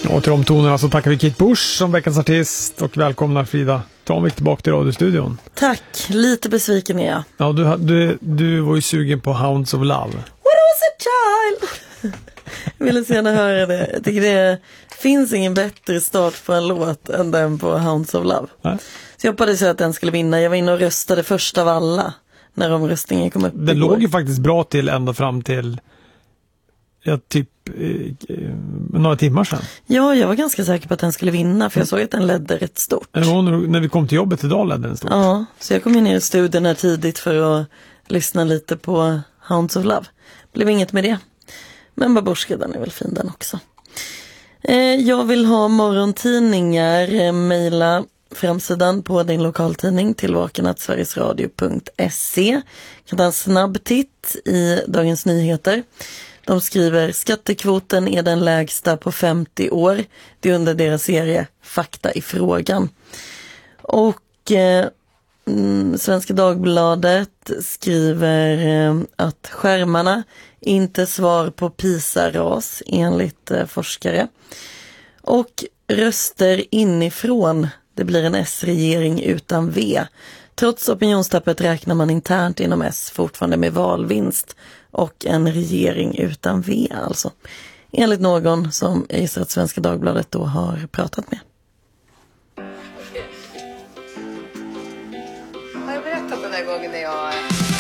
Och till de tonerna så tackar vi Kate Bush som veckans artist och välkomnar Frida Tanvik tillbaka till radiostudion. Tack, lite besviken är jag. Ja, du var ju sugen på Hounds of Love. What was a child? Jag ville så gärna höra det. Jag tycker det finns ingen bättre start på en låt än den på Hounds of Love. Så jag hoppades att den skulle vinna. Jag var inne och röstade först av alla när omröstningen kom upp. Den låg ju faktiskt bra till ända fram till några timmar sedan. Ja, jag var ganska säker på att den skulle vinna för jag såg att den ledde rätt stort. När vi kom till jobbet idag ledde den stort. Ja, så jag kom in i studion här tidigt för att lyssna lite på Hounds of Love. Blev inget med det. Men Babushka, den är väl fin den också. Jag vill ha morgontidningar. Mejla framsidan på din lokaltidning till vaken@sverigesradio.se. Kan ta en snabb titt i Dagens Nyheter. De skriver skattekvoten är den lägsta på 50 år. Det är under deras serie Fakta i frågan. Och Svenska Dagbladet skriver att skärmarna inte svar på PISA-ras enligt forskare. Och röster inifrån, det blir en S-regering utan V. Trots opinionstappet räknar man internt inom S fortfarande med valvinst och en regering utan V alltså. Enligt någon som jag gissar att Svenska Dagbladet då har pratat med.